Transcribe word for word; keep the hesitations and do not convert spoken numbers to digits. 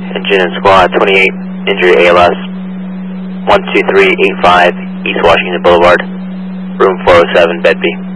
Engine and squad, twenty-eight, injury A L S, one two three eight five, East Washington Boulevard, room four oh seven, bed B.